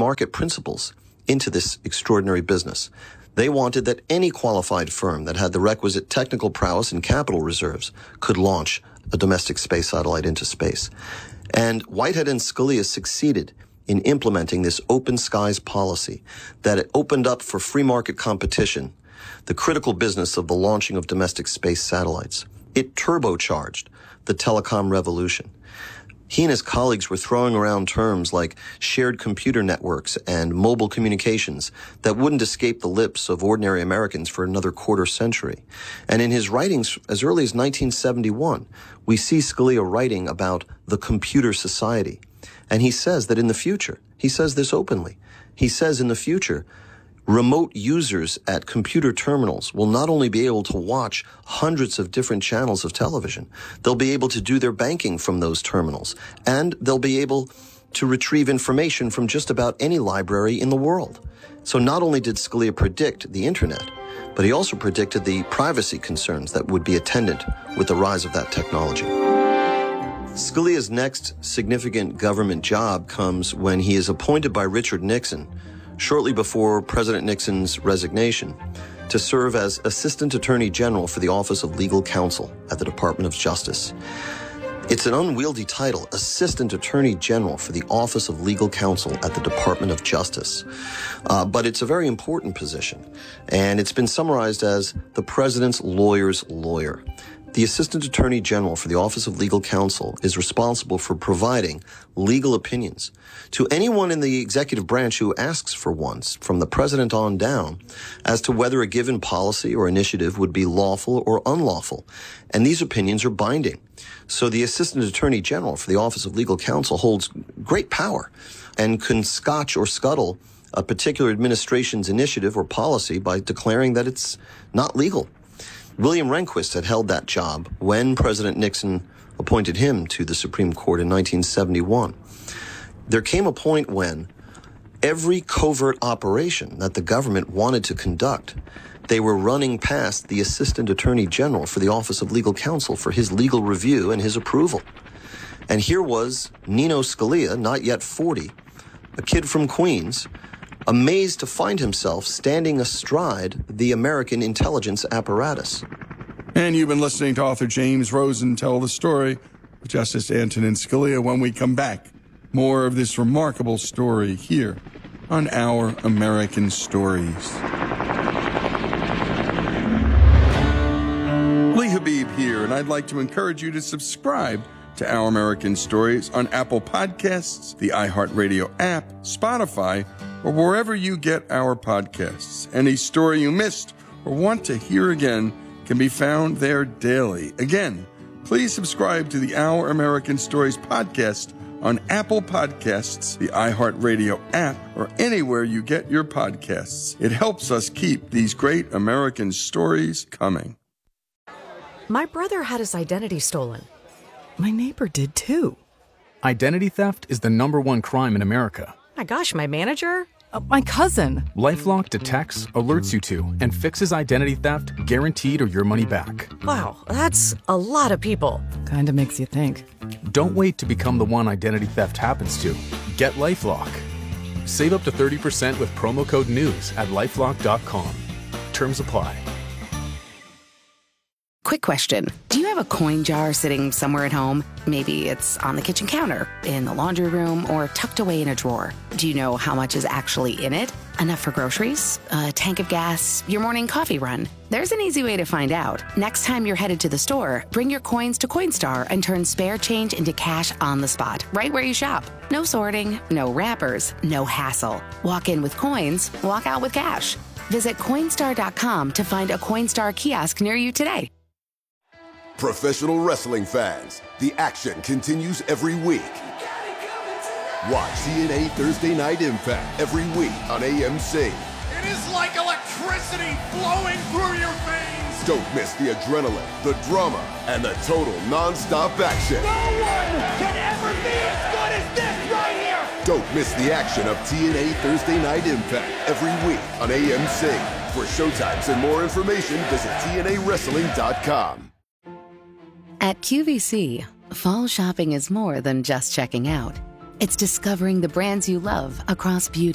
market principles into this extraordinary business. They wanted that any qualified firm that had the requisite technical prowess and capital reserves could launch a domestic space satellite into space. And Whitehead and Scalia succeeded in implementing this open skies policy that opened up for free market competition the critical business of the launching of domestic space satellites. It turbocharged the telecom revolution. He and his colleagues were throwing around terms like shared computer networks and mobile communications that wouldn't escape the lips of ordinary Americans for another quarter century. And in his writings as early as 1971, we see Scalia writing about the computer society. And he says that in the future, he says this openly, he says in the future, remote users at computer terminals will not only be able to watch hundreds of different channels of television, they'll be able to do their banking from those terminals, and they'll be able to retrieve information from just about any library in the world. So not only did Scalia predict the internet, but he also predicted the privacy concerns that would be attendant with the rise of that technology. Scalia's next significant government job comes when he is appointed by Richard Nixon shortly before President Nixon's resignation, to serve as Assistant Attorney General for the Office of Legal Counsel at the Department of Justice. It's an unwieldy title, Assistant Attorney General for the Office of Legal Counsel at the Department of Justice. But it's a very important position, and it's been summarized as the President's lawyer's lawyer. The Assistant Attorney General for the Office of Legal Counsel is responsible for providing legal opinions to anyone in the executive branch who asks for one, from the President on down, as to whether a given policy or initiative would be lawful or unlawful. And these opinions are binding. So the Assistant Attorney General for the Office of Legal Counsel holds great power and can scotch or scuttle a particular administration's initiative or policy by declaring that it's not legal. William Rehnquist had held that job when President Nixon appointed him to the Supreme Court in 1971. There came a point when every covert operation that the government wanted to conduct, they were running past the Assistant Attorney General for the Office of Legal Counsel for his legal review and his approval. And here was Nino Scalia, not yet 40, a kid from Queens, amazed to find himself standing astride the American intelligence apparatus. And you've been listening to author James Rosen tell the story of Justice Antonin Scalia. When we come back, more of this remarkable story here on Our American Stories. Lee Habib here, and I'd like to encourage you to subscribe to Our American Stories on Apple Podcasts, the iHeartRadio app, Spotify, or wherever you get our podcasts. Any story you missed or want to hear again can be found there daily. Again, please subscribe to the Our American Stories podcast on Apple Podcasts, the iHeartRadio app, or anywhere you get your podcasts. It helps us keep these great American stories coming. My brother had his identity stolen. My neighbor did too. Identity theft is the #1 crime in America. My gosh, my manager? My cousin. LifeLock detects, alerts you to, and fixes identity theft guaranteed or your money back. Wow, that's a lot of people. Kinda makes you think. Don't wait to become the one identity theft happens to. Get LifeLock. Save up to 30% with promo code NEWS at LifeLock.com. Terms apply. Quick question. Do you have a coin jar sitting somewhere at home? Maybe it's on the kitchen counter, in the laundry room, or tucked away in a drawer. Do you know how much is actually in it? Enough for groceries? A tank of gas? Your morning coffee run? There's an easy way to find out. Next time you're headed to the store, bring your coins to Coinstar and turn spare change into cash on the spot, right where you shop. No sorting, no wrappers, no hassle. Walk in with coins, walk out with cash. Visit Coinstar.com to find a Coinstar kiosk near you today. Professional wrestling fans, the action continues every week. Watch TNA Thursday Night Impact every week on AMC. It is like electricity flowing through your veins. Don't miss the adrenaline, the drama, and the total non-stop action. No one can ever be as good as this right here. Don't miss the action of TNA Thursday Night Impact every week on AMC. For showtimes and more information, visit TNAWrestling.com. At QVC, fall shopping is more than just checking out. It's discovering the brands you love across beauty,